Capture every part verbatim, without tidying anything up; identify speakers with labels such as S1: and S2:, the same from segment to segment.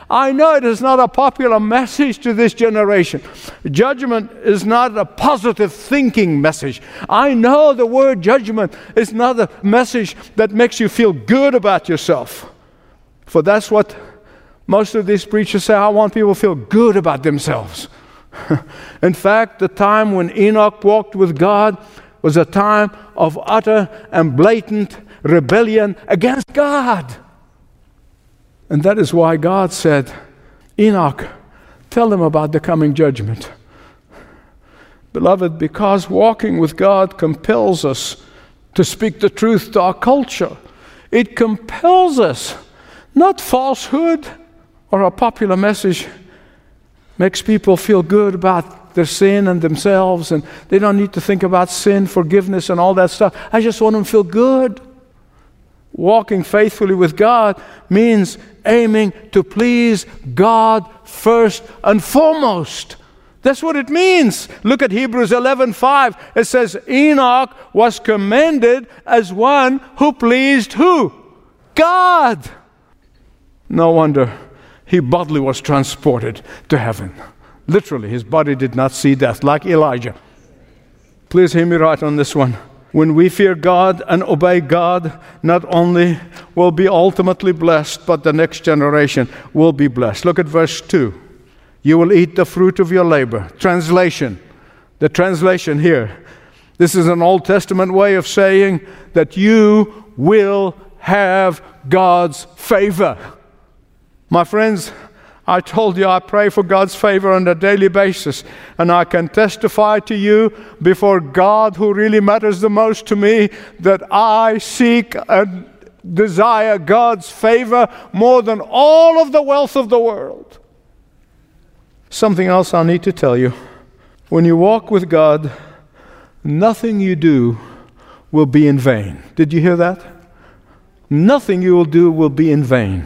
S1: I know it is not a popular message to this generation. Judgment is not a positive thinking message. I know the word judgment is not a message that makes you feel good about yourself. For that's what most of these preachers say. I want people to feel good about themselves. In fact, the time when Enoch walked with God was a time of utter and blatant rebellion against God. And that is why God said, Enoch, tell them about the coming judgment. Beloved, because walking with God compels us to speak the truth to our culture. It compels us, not falsehood or a popular message makes people feel good about their sin and themselves, and they don't need to think about sin, forgiveness, and all that stuff. I just want them to feel good. Walking faithfully with God means aiming to please God first and foremost. That's what it means. Look at Hebrews eleven five. It says, Enoch was commended as one who pleased who? God. No wonder he bodily was transported to heaven. Literally, his body did not see death, like Elijah. Please hear me right on this one. When we fear God and obey God, not only will be ultimately blessed, but the next generation will be blessed. Look at verse two. You will eat the fruit of your labor. Translation. The translation here. This is an Old Testament way of saying that you will have God's favor. My friends, I told you I pray for God's favor on a daily basis, and I can testify to you before God, who really matters the most to me, that I seek and desire God's favor more than all of the wealth of the world. Something else I need to tell you. When you walk with God, nothing you do will be in vain. Did you hear that? Nothing you will do will be in vain.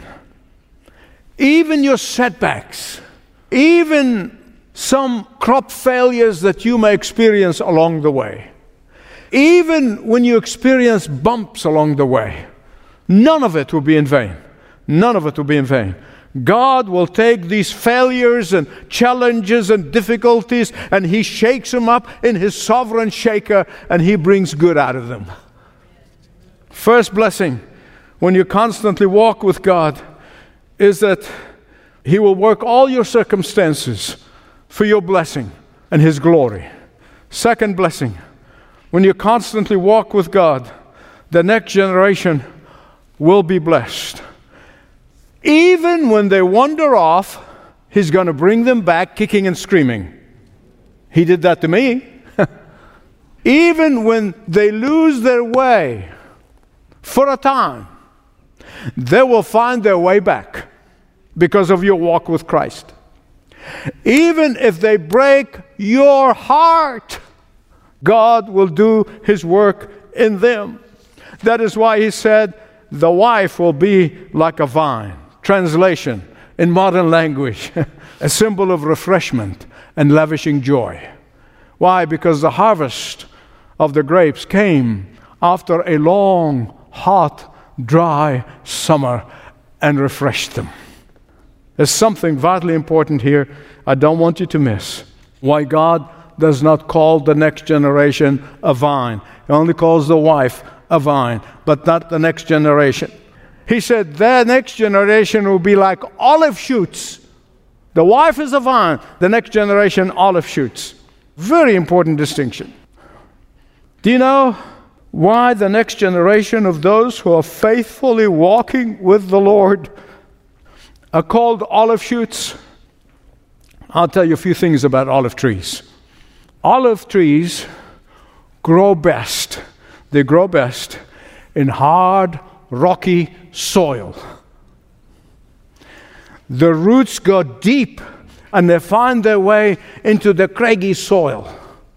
S1: Even your setbacks, even some crop failures that you may experience along the way, even when you experience bumps along the way, none of it will be in vain. None of it will be in vain. God will take these failures and challenges and difficulties, and He shakes them up in His sovereign shaker, and He brings good out of them. First blessing, when you constantly walk with God, is that He will work all your circumstances for your blessing and His glory. Second blessing, when you constantly walk with God, the next generation will be blessed. Even when they wander off, He's going to bring them back kicking and screaming. He did that to me. Even when they lose their way for a time, they will find their way back because of your walk with Christ. Even if they break your heart, God will do His work in them. That is why He said, the wife will be like a vine. Translation, in modern language, a symbol of refreshment and lavishing joy. Why? Because the harvest of the grapes came after a long, hot, dry summer and refreshed them. There's something vitally important here I don't want you to miss. Why God does not call the next generation a vine. He only calls the wife a vine, but not the next generation. He said the next generation will be like olive shoots. The wife is a vine, the next generation olive shoots. Very important distinction. Do you know why the next generation of those who are faithfully walking with the Lord are called olive shoots? I'll tell you a few things about olive trees. Olive trees grow best. They grow best in hard, rocky soil. The roots go deep and they find their way into the craggy soil.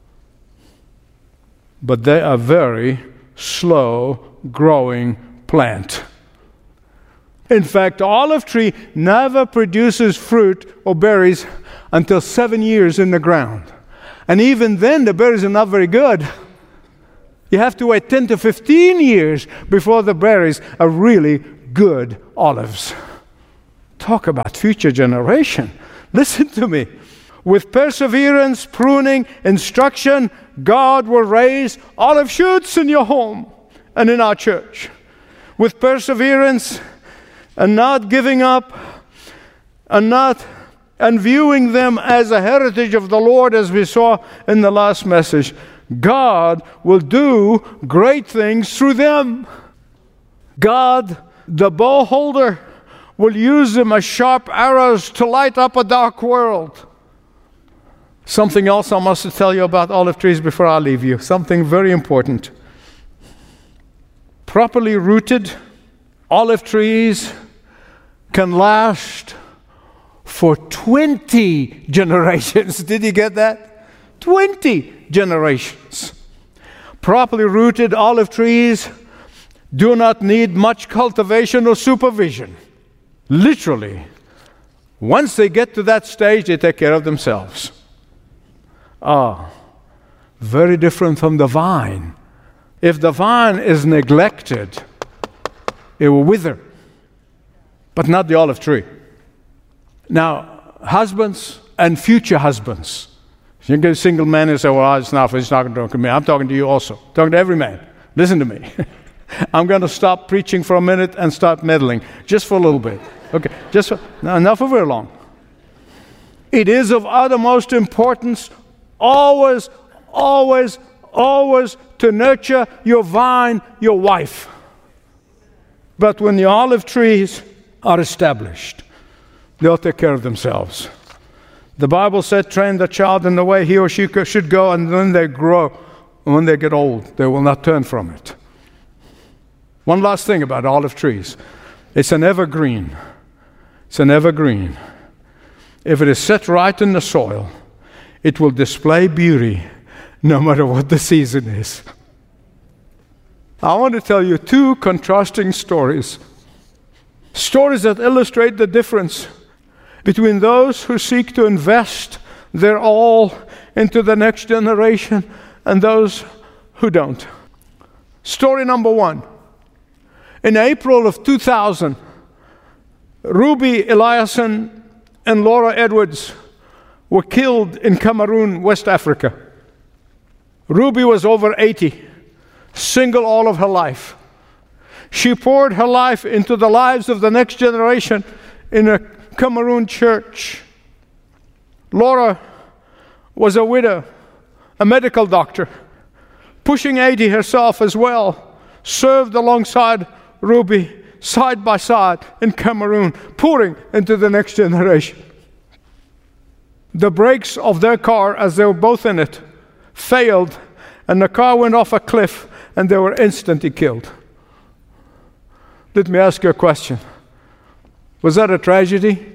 S1: But they are very slow growing plant. In fact, olive tree never produces fruit or berries until seven years in the ground. And even then, the berries are not very good. You have to wait ten to fifteen years before the berries are really good olives. Talk about future generation. Listen to me. With perseverance, pruning, instruction, God will raise olive shoots in your home and in our church. With perseverance and not giving up and not and viewing them as a heritage of the Lord, as we saw in the last message, God will do great things through them. God, the bow holder, will use them as sharp arrows to light up a dark world. Something else I must tell you about olive trees before I leave you. Something very important. Properly rooted olive trees can last for twenty generations. Did you get that? twenty generations. Properly rooted olive trees do not need much cultivation or supervision. Literally, once they get to that stage, they take care of themselves. Ah, very different from the vine. If the vine is neglected, it will wither, but not the olive tree. Now, husbands and future husbands. You get a single man and say, well, it's not, it's not going to talk to me. I'm talking to you also. I'm talking to every man. Listen to me. I'm going to stop preaching for a minute and start meddling, just for a little bit. Okay, just for, no, not for very long. It is of uttermost importance always, always, always to nurture your vine, your wife. But when the olive trees are established, they'll take care of themselves. The Bible said, train the child in the way he or she should go, and when they grow, when they get old, they will not turn from it. One last thing about olive trees. It's an evergreen. It's an evergreen. If it is set right in the soil, it will display beauty no matter what the season is. I want to tell you two contrasting stories. Stories that illustrate the difference between those who seek to invest their all into the next generation and those who don't. Story number one. In April of two thousand, Ruby Eliason and Laura Edwards were killed in Cameroon, West Africa. Ruby was over eighty, single all of her life. She poured her life into the lives of the next generation in a Cameroon church. Laura was a widow, a medical doctor, pushing eighty herself as well, served alongside Ruby side by side in Cameroon, pouring into the next generation. The brakes of their car, as they were both in it, failed, and the car went off a cliff, and they were instantly killed. Let me ask you a question. Was that a tragedy?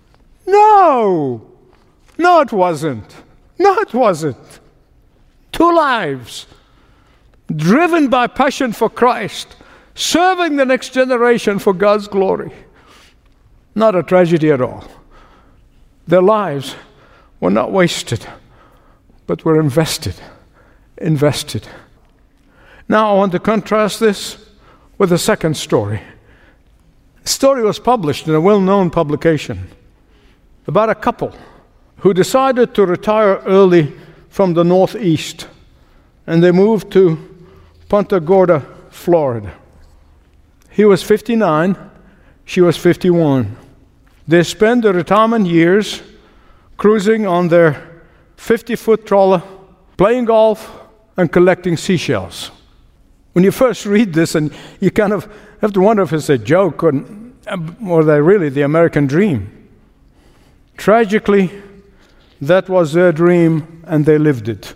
S1: No! No, it wasn't. No, it wasn't. Two lives, driven by passion for Christ, serving the next generation for God's glory. Not a tragedy at all. Their lives were not wasted, but were invested. Invested. Now I want to contrast this with a second story. The story was published in a well-known publication about a couple who decided to retire early from the Northeast, and they moved to Punta Gorda, Florida. He was fifty-nine, she was fifty-one. They spent their retirement years cruising on their fifty-foot trawler, playing golf, and collecting seashells. When you first read this, and you kind of have to wonder if it's a joke or, or they really the American dream. Tragically, that was their dream, and they lived it.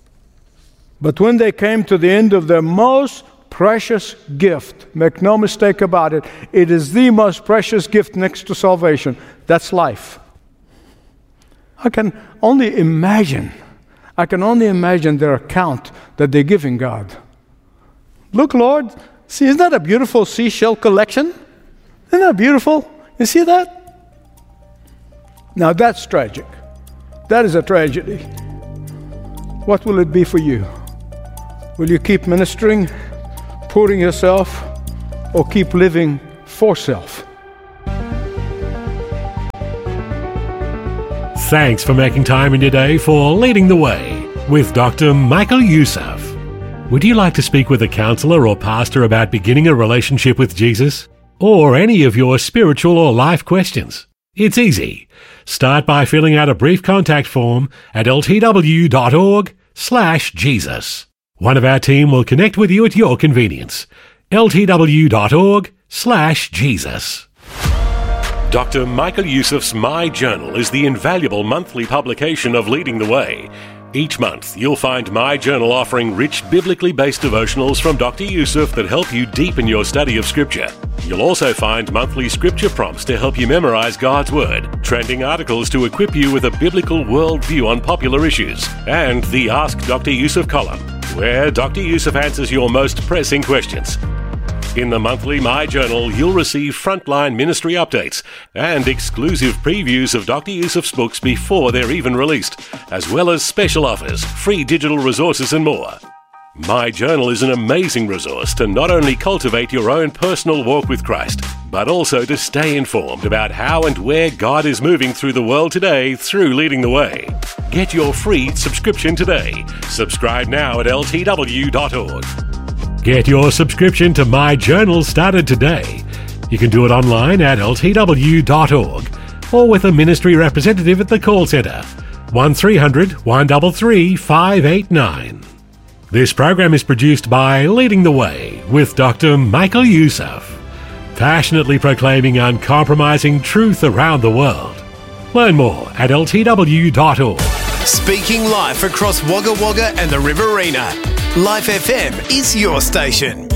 S1: But when they came to the end of their most precious gift, make no mistake about it, it is the most precious gift next to salvation. That's life. I can only imagine, I can only imagine their account that they're giving God. Look, Lord, see, isn't that a beautiful seashell collection? Isn't that beautiful? You see that? Now that's tragic. That is a tragedy. What will it be for you? Will you keep ministering, pouring yourself, or keep living for self?
S2: Thanks for making time in your day for Leading the Way with Doctor Michael Youssef. Would you like to speak with a counsellor or pastor about beginning a relationship with Jesus? Or any of your spiritual or life questions? It's easy. Start by filling out a brief contact form at ltw.org slash Jesus. One of our team will connect with you at your convenience. ltw.org slash Jesus. Doctor Michael Youssef's My Journal is the invaluable monthly publication of Leading the Way. Each month, you'll find My Journal offering rich, biblically based devotionals from Doctor Youssef that help you deepen your study of Scripture. You'll also find monthly scripture prompts to help you memorize God's Word, trending articles to equip you with a biblical worldview on popular issues, and the Ask Doctor Youssef column, where Doctor Youssef answers your most pressing questions. In the monthly My Journal, you'll receive frontline ministry updates and exclusive previews of Doctor Youssef's books before they're even released, as well as special offers, free digital resources and more. My Journal is an amazing resource to not only cultivate your own personal walk with Christ, but also to stay informed about how and where God is moving through the world today through Leading the Way. Get your free subscription today. Subscribe now at l t w dot org. Get your subscription to My Journal started today. You can do it online at l t w dot org or with a ministry representative at the call centre, one three hundred, one three three, five eight nine. This program is produced by Leading the Way with Doctor Michael Youssef, passionately proclaiming uncompromising truth around the world. Learn more at l t w dot org.
S3: Speaking life across Wagga Wagga and the Riverina, Life F M is your station.